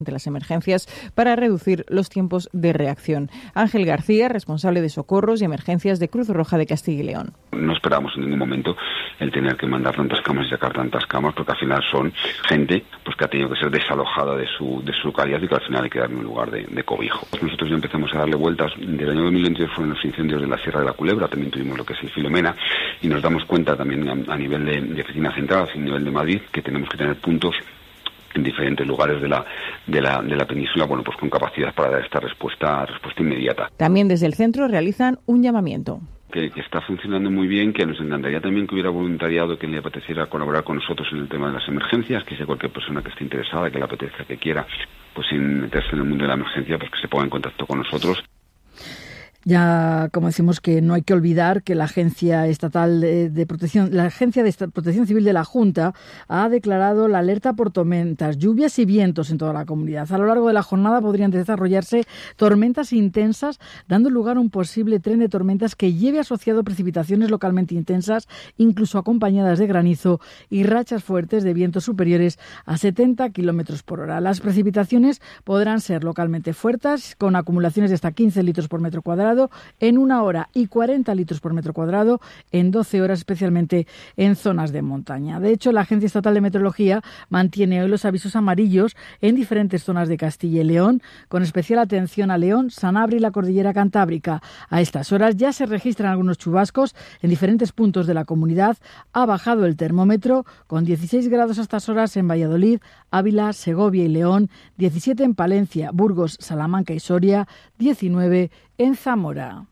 de las emergencias para reducir los tiempos de reacción. Ángel García, responsable de socorros y emergencias de Cruz Roja de Castilla y León. No esperamos en ningún momento el tener que mandar tantas camas y sacar tantas camas, porque al final son gente pues que ha tenido que ser desalojada de su localidad y que al final hay que darle un lugar de cobijo. Nosotros ya empezamos a darle vueltas. Desde el año 2022 fueron los incendios de la Sierra de la Culebra, también tuvimos lo que es el Filomena, y nos damos cuenta también a nivel de oficina central, a nivel de Madrid, que tenemos que tener puntos en diferentes lugares de la península, bueno, pues con capacidad para dar esta respuesta inmediata. También desde el centro realizan un llamamiento. Que está funcionando muy bien, que nos encantaría también que hubiera voluntariado que le apeteciera colaborar con nosotros en el tema de las emergencias, que sea cualquier persona que esté interesada, que le apetezca, que quiera, pues sin meterse en el mundo de la emergencia, pues que se ponga en contacto con nosotros. Ya, como decimos, que no hay que olvidar que la Agencia Estatal de Protección, la Agencia de Protección Civil de la Junta ha declarado la alerta por tormentas, lluvias y vientos en toda la comunidad. A lo largo de la jornada podrían desarrollarse tormentas intensas, dando lugar a un posible tren de tormentas que lleve asociado precipitaciones localmente intensas, incluso acompañadas de granizo y rachas fuertes de vientos superiores a 70 kilómetros por hora. Las precipitaciones podrán ser localmente fuertes, con acumulaciones de hasta 15 litros por metro cuadrado en 1 hora y 40 litros por metro cuadrado en 12 horas, especialmente en zonas de montaña. De hecho, la Agencia Estatal de Meteorología mantiene hoy los avisos amarillos en diferentes zonas de Castilla y León, con especial atención a León, Sanabria y la Cordillera Cantábrica. A estas horas ya se registran algunos chubascos en diferentes puntos de la comunidad. Ha bajado el termómetro con 16 grados a estas horas en Valladolid, Ávila, Segovia y León, 17 en Palencia, Burgos, Salamanca y Soria, 19 en Zamora.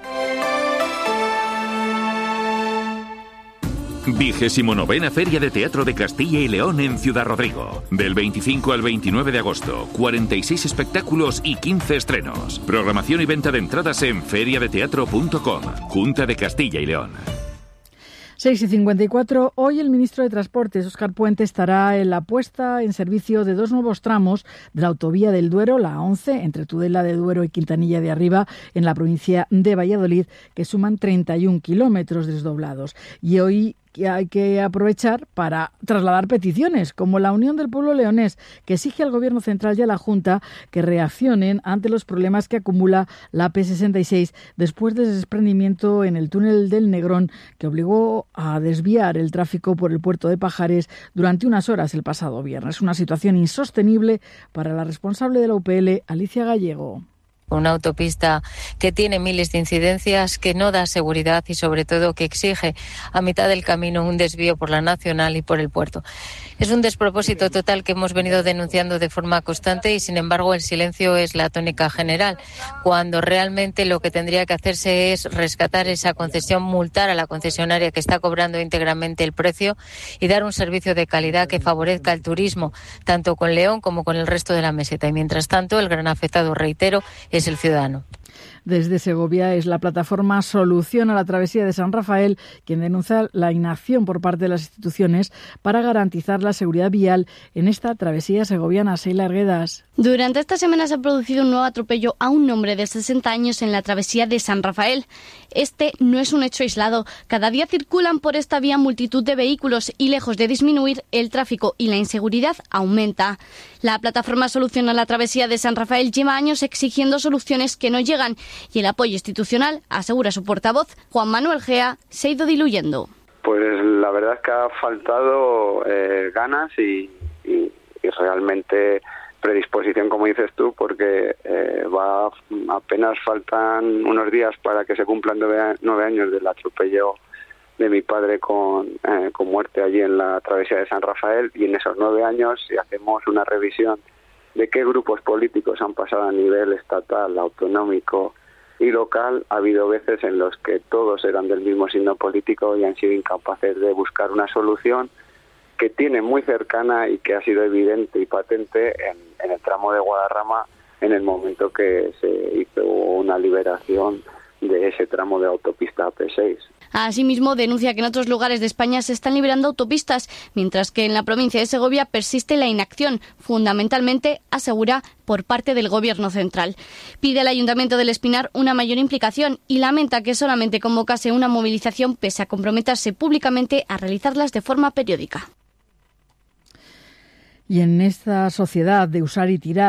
29ª Feria de Teatro de Castilla y León en Ciudad Rodrigo. Del 25 al 29 de agosto, 46 espectáculos y 15 estrenos. Programación y venta de entradas en feriadeteatro.com. Junta de Castilla y León. 6:54. Hoy el ministro de Transportes, Óscar Puente, estará en la puesta en servicio de 2 nuevos tramos de la autovía del Duero, la 11, entre Tudela de Duero y Quintanilla de Arriba, en la provincia de Valladolid, que suman 31 kilómetros desdoblados. Y hoy hay que aprovechar para trasladar peticiones, como la Unión del Pueblo Leonés, que exige al Gobierno Central y a la Junta que reaccionen ante los problemas que acumula la P66 después del desprendimiento en el túnel del Negrón, que obligó a desviar el tráfico por el puerto de Pajares durante unas horas el pasado viernes. Una situación insostenible para la responsable de la UPL, Alicia Gallego. Una autopista que tiene miles de incidencias, que no da seguridad y sobre todo que exige a mitad del camino un desvío por la Nacional y por el puerto. Es un despropósito total que hemos venido denunciando de forma constante y sin embargo el silencio es la tónica general, cuando realmente lo que tendría que hacerse es rescatar esa concesión, multar a la concesionaria que está cobrando íntegramente el precio y dar un servicio de calidad que favorezca el turismo, tanto con León como con el resto de la meseta. Y mientras tanto, el gran afectado, reitero, es el ciudadano. Desde Segovia es la plataforma Solución a la Travesía de San Rafael quien denuncia la inacción por parte de las instituciones para garantizar la seguridad vial en esta travesía segoviana. Seila Arguedas. Durante esta semana se ha producido un nuevo atropello a un hombre de 60 años en la travesía de San Rafael. Este no es un hecho aislado. Cada día circulan por esta vía multitud de vehículos y lejos de disminuir, el tráfico y la inseguridad aumenta. La plataforma Solución a la Travesía de San Rafael lleva años exigiendo soluciones que no llegan y el apoyo institucional, asegura su portavoz, Juan Manuel Gea, se ha ido diluyendo. Pues la verdad es que ha faltado ganas y realmente predisposición, como dices tú, porque apenas faltan unos días para que se cumplan 9 años del atropello de mi padre con muerte allí en la travesía de San Rafael, y en esos 9 años, si hacemos una revisión de qué grupos políticos han pasado a nivel estatal, autonómico y local, ha habido veces en los que todos eran del mismo signo político y han sido incapaces de buscar una solución que tiene muy cercana y que ha sido evidente y patente en el tramo de Guadarrama en el momento que se hizo una liberación de ese tramo de autopista AP6. Asimismo, denuncia que en otros lugares de España se están liberando autopistas, mientras que en la provincia de Segovia persiste la inacción, fundamentalmente, asegura, por parte del Gobierno central. Pide al Ayuntamiento del Espinar una mayor implicación y lamenta que solamente convocase una movilización pese a comprometerse públicamente a realizarlas de forma periódica. Y en esta sociedad de usar y tirar,